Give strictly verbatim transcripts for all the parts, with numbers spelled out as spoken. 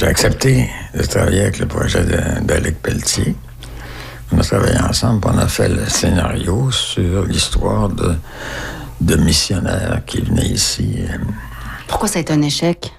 J'ai accepté de travailler avec le projet d'Alec Pelletier. On a travaillé ensemble, on a fait le scénario sur l'histoire de, de missionnaires qui venaient ici. Pourquoi ça a été un échec?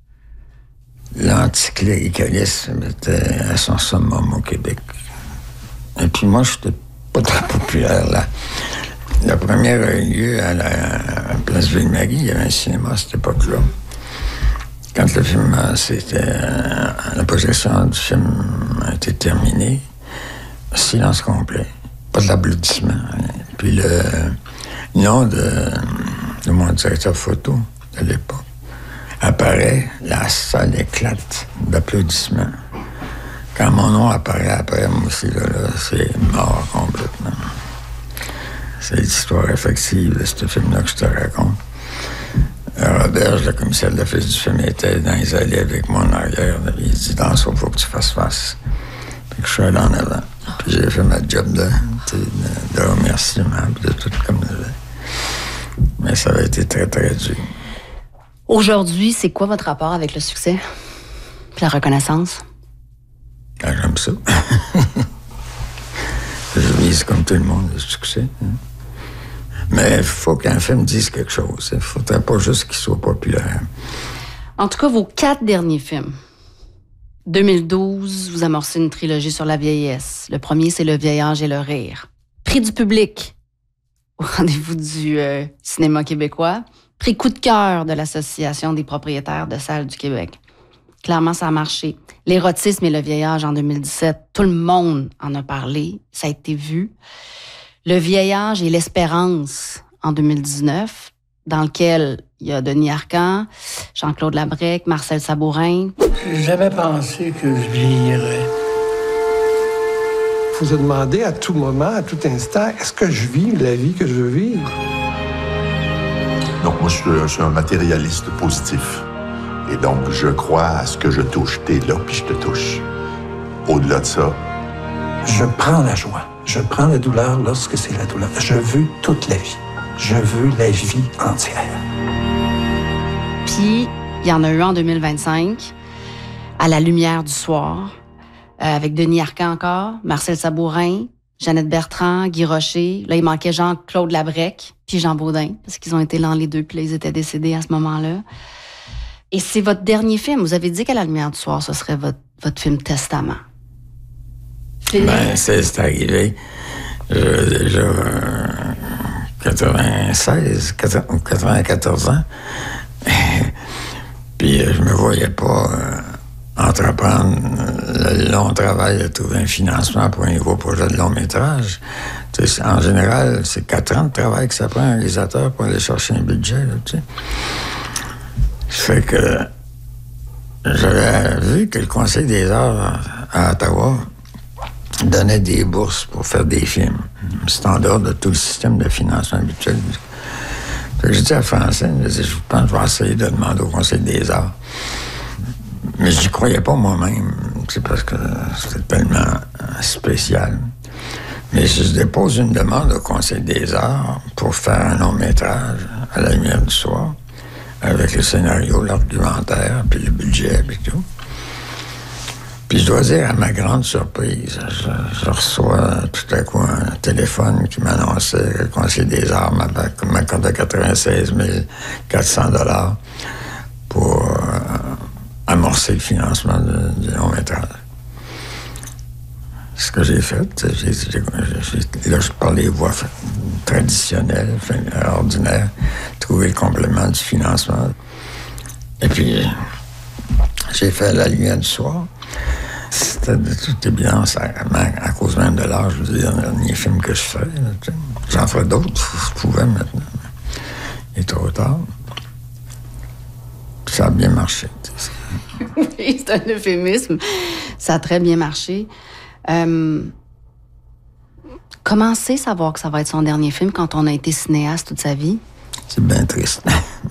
L'anticléricalisme était à son summum au Québec. Et puis moi, je n'étais pas très populaire là. La première a eu lieu à la à Place Ville-Marie. Il y avait un cinéma à cette époque-là. Quand le film, c'était... La projection du film a été terminée, silence complet. Pas de l'applaudissement. Puis le nom de, de mon directeur photo de l'époque apparaît, la salle éclate d'applaudissements. Quand mon nom apparaît après, moi aussi, là, là, c'est mort complètement. C'est l'histoire effective de ce film-là que je te raconte. Roberge, le commissaire de l'office du film, était dans les allées avec moi en arrière. Il dit, dans ça, il faut que tu fasses face. Puis que je suis allé en avant. Puis j'ai fait ma job de, de, de remerciement, puis de tout comme ça. Mais ça avait été très, très dur. Aujourd'hui, c'est quoi votre rapport avec le succès? Puis la reconnaissance? Ah, j'aime ça. Je vise comme tout le monde le succès. Hein. Mais il faut qu'un film dise quelque chose. Il ne faudrait pas juste qu'il soit populaire. En tout cas, vos quatre derniers films. deux mille douze, vous amorcez une trilogie sur la vieillesse. Le premier, c'est Le vieil âge et le rire. Prix du public au rendez-vous du euh, cinéma québécois. Prix coup de cœur de l'Association des propriétaires de salles du Québec. Clairement, ça a marché. L'érotisme et le vieil âge en deux mille dix-sept, tout le monde en a parlé. Ça a été vu. Le vieil âge et l'espérance en deux mille dix-neuf, dans lequel il y a Denis Arcand, Jean-Claude Labrec, Marcel Sabourin. J'ai jamais pensé que je vieillirais. Il faut se demander à tout moment, à tout instant, est-ce que je vis la vie que je veux vivre? Donc moi, je suis, je suis un matérialiste positif. Et donc, je crois à ce que je touche. T'es là, puis je te touche. Au-delà de ça... Je prends la joie. Je prends la douleur lorsque c'est la douleur. Je veux toute la vie. Je veux la vie entière. Puis, il y en a eu en deux mille vingt-cinq, À la lumière du soir, euh, avec Denis Arcand encore, Marcel Sabourin, Jeannette Bertrand, Guy Rocher. Là, il manquait Jean-Claude Labrec, puis Jean Baudin, parce qu'ils ont été là les deux, puis là, ils étaient décédés à ce moment-là. Et c'est votre dernier film. Vous avez dit qu'à la lumière du soir, ce serait votre, votre film testament. Ben, c'est, c'est arrivé. J'ai déjà euh, quatre-vingt-seize ou quatre-vingt-quatorze ans. Puis je me voyais pas euh, entreprendre le long travail de trouver un financement pour un nouveau projet de long métrage. Tu sais, en général, c'est quatre ans de travail que ça prend un réalisateur pour aller chercher un budget. Là, tu sais. Ça fait que j'avais vu que le Conseil des arts à Ottawa donnait des bourses pour faire des films. C'est en dehors de tout le système de financement habituel. Fait que j'ai dit à Francine, je, dit, je pense que je vais essayer de demander au Conseil des arts. Mais je n'y croyais pas moi-même, c'est parce que c'était tellement spécial. Mais je dépose une demande au Conseil des arts pour faire un long métrage à la lumière du soir, avec le scénario, l'argumentaire, puis le budget, puis tout. Puis je dois dire, à ma grande surprise, je, je reçois tout à coup un téléphone qui m'annonçait que le Conseil des arts m'accordait quatre-vingt-seize mille quatre cents dollars pour euh, amorcer le financement du long métrage. Ce que j'ai fait, j'ai, j'ai, j'ai, là je parle des voies traditionnelles, ordinaires, trouver le complément du financement. Et puis, j'ai fait La lumière du soir. C'était de toute évidence, à, à cause même de l'âge, je veux dire, le dernier film que je fais. Là, j'en ferai d'autres, si je pouvais maintenant. Il est trop tard. Ça a bien marché. Oui, c'est un euphémisme. Ça a très bien marché. Euh, comment c'est savoir que ça va être son dernier film quand on a été cinéaste toute sa vie? C'est bien triste.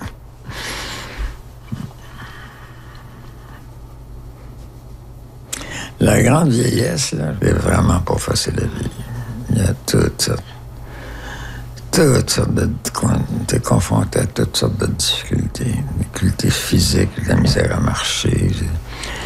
La grande vieillesse, là, c'est vraiment pas facile à vivre. Il y a toutes sortes, toutes sortes de... T'es confronté à toutes sortes de difficultés. Difficultés physiques, la misère à marcher.